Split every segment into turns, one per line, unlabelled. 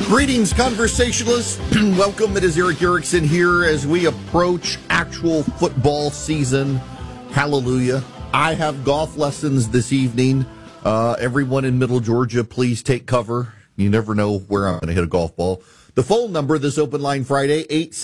Greetings, conversationalists. Welcome. It is Eric Erickson here as we approach actual football season. Hallelujah. I have golf lessons this evening. Everyone in Middle Georgia, please take cover. You never know where I'm going to hit a golf ball. The phone number this open line Friday,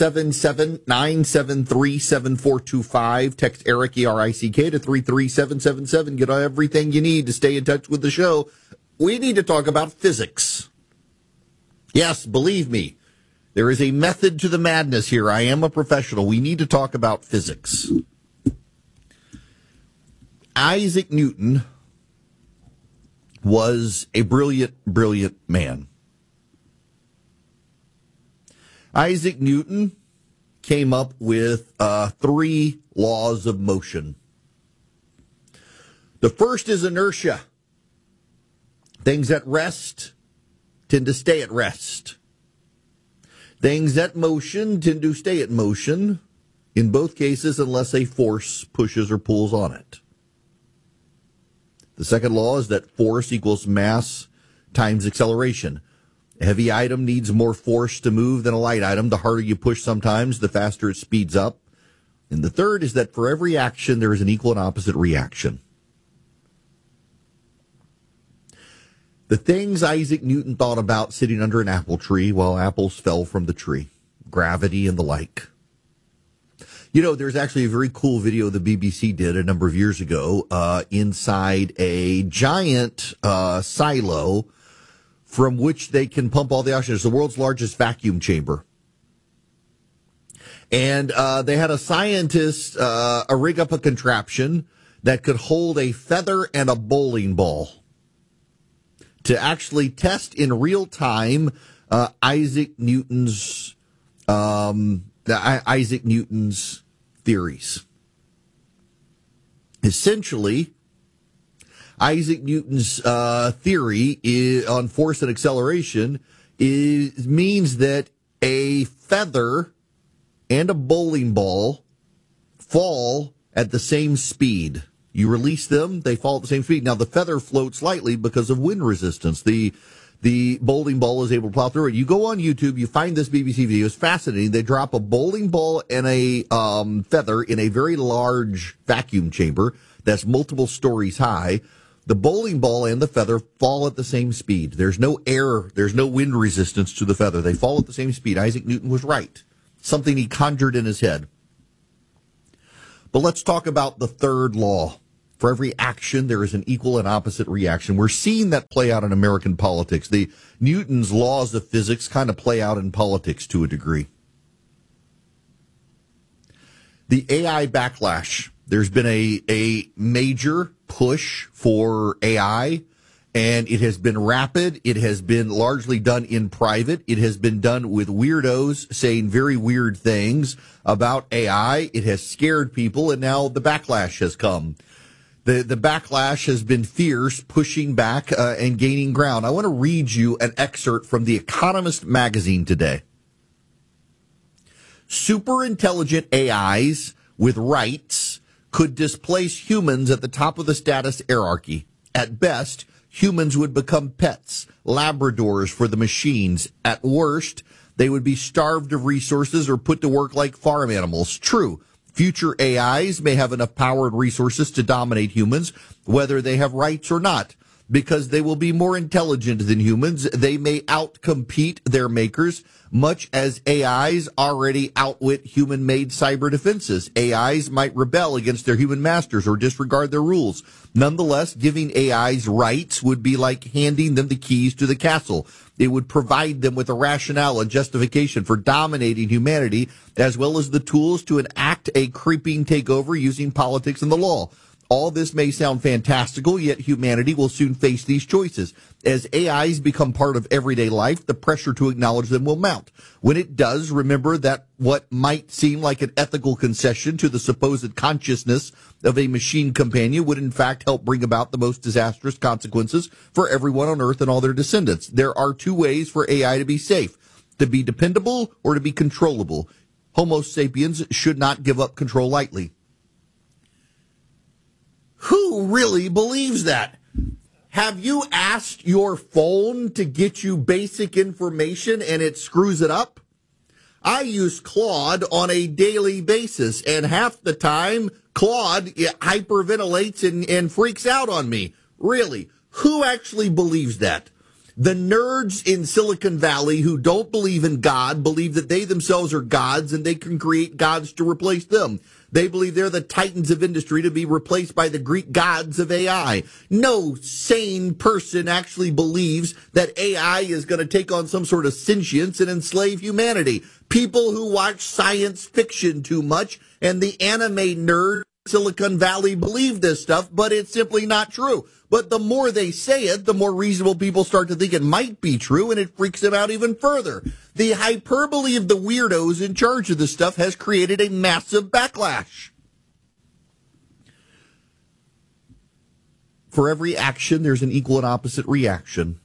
877-973-7425. Text Eric, E-R-I-C-K, to 33777. Get everything you need to stay in touch with the show. We need to talk about physics. Yes, believe me, there is a method to the madness here. I am a professional. We need to talk about physics. Isaac Newton was a brilliant, brilliant man. Isaac Newton came up with 3 laws of motion. The first is inertia. Things at rest tend to stay at rest. Things at motion tend to stay at motion, in both cases, unless a force pushes or pulls on it. The second law is that force equals mass times acceleration. A heavy item needs more force to move than a light item. The harder you push sometimes, the faster it speeds up. And the third is that for every action, there is an equal and opposite reaction. The things Isaac Newton thought about sitting under an apple tree while apples fell from the tree, gravity and the like. You know, there's actually a very cool video the BBC did a number of years ago inside a giant silo from which they can pump all the oxygen. It's the world's largest vacuum chamber. And they had a scientist rig up a contraption that could hold a feather and a bowling ball to actually test in real time Isaac Newton's theories. Essentially, Isaac Newton's theory on force and acceleration means that a feather and a bowling ball fall at the same speed. You release them, they fall at the same speed. Now, the feather floats slightly because of wind resistance. The bowling ball is able to plow through it. You go on YouTube, you find this BBC video. It's fascinating. They drop a bowling ball and a feather in a very large vacuum chamber that's multiple stories high. The bowling ball and the feather fall at the same speed. There's no air, there's no wind resistance to the feather. They fall at the same speed. Isaac Newton was right. Something he conjured in his head. But let's talk about the third law. For every action, there is an equal and opposite reaction. We're seeing that play out in American politics. The Newton's laws of physics kind of play out in politics to a degree. The AI backlash. There's been a major push for AI, and it has been rapid. It has been largely done in private. It has been done with weirdos saying very weird things about AI. It has scared people, and now the backlash has come. The backlash has been fierce, pushing back and gaining ground. I want to read you an excerpt from The Economist magazine today. Super intelligent AIs with rights could displace humans at the top of the status hierarchy. At best, humans would become pets, Labradors for the machines. At worst, they would be starved of resources or put to work like farm animals. True. Future AIs may have enough power and resources to dominate humans, whether they have rights or not. Because they will be more intelligent than humans, they may outcompete their makers, much as AIs already outwit human-made cyber defenses. AIs might rebel against their human masters or disregard their rules. Nonetheless, giving AIs rights would be like handing them the keys to the castle. It would provide them with a rationale and justification for dominating humanity, as well as the tools to enact a creeping takeover using politics and the law. All this may sound fantastical, yet humanity will soon face these choices. As AIs become part of everyday life, the pressure to acknowledge them will mount. When it does, remember that what might seem like an ethical concession to the supposed consciousness of a machine companion would in fact help bring about the most disastrous consequences for everyone on Earth and all their descendants. There are 2 ways for AI to be safe: to be dependable or to be controllable. Homo sapiens should not give up control lightly. Who really believes that? Have you asked your phone to get you basic information and it screws it up? I use Claude on a daily basis, and half the time, Claude hyperventilates and freaks out on me. Really, who actually believes that? The nerds in Silicon Valley who don't believe in God believe that they themselves are gods and they can create gods to replace them. They believe they're the titans of industry to be replaced by the Greek gods of AI. No sane person actually believes that AI is going to take on some sort of sentience and enslave humanity. People who watch science fiction too much and the anime nerd Silicon Valley believe this stuff, but it's simply not true. But the more they say it, the more reasonable people start to think it might be true, and it freaks them out even further. The hyperbole of the weirdos in charge of this stuff has created a massive backlash. For every action, there's an equal and opposite reaction.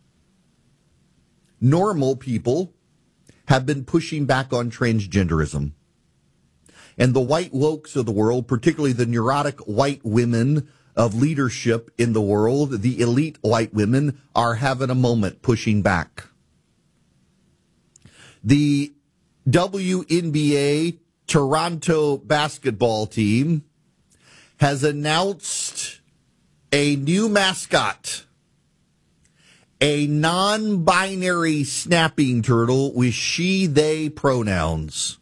Normal people have been pushing back on transgenderism. And the white wokes of the world, particularly the neurotic white women of leadership in the world, the elite white women, are having a moment pushing back. The WNBA Toronto basketball team has announced a new mascot, a non-binary snapping turtle with she, they pronouns.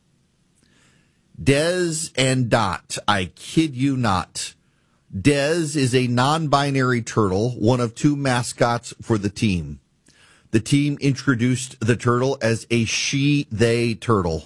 Des and Dot, I kid you not. Des is a non-binary turtle, one of two mascots for the team. The team introduced the turtle as a she, they turtle.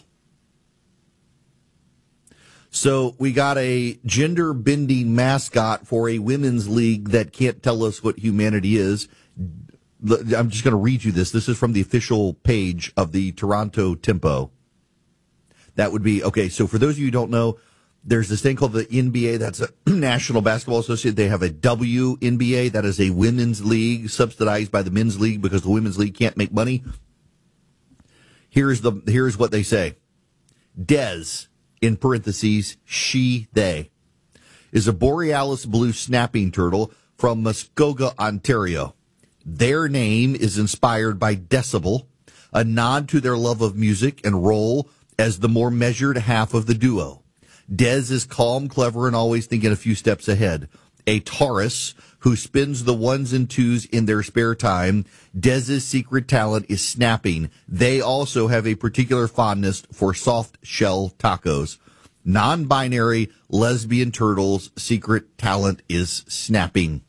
So we got a gender-bending mascot for a women's league that can't tell us what humanity is. I'm just going to read you this. This is from the official page of the Toronto Tempo. That would be, okay, so for those of you who don't know, there's this thing called the NBA, that's a National Basketball Association. They have a WNBA, that is a women's league subsidized by the men's league because the women's league can't make money. Here's what they say. Des, in parentheses, she, they, is a borealis blue snapping turtle from Muskogee, Ontario. Their name is inspired by Decibel, a nod to their love of music and role as the more measured half of the duo. Des is calm, clever, and always thinking a few steps ahead. A Taurus who spins the ones and twos in their spare time. Des's secret talent is snapping. They also have a particular fondness for soft shell tacos. Non-binary lesbian turtles' secret talent is snapping.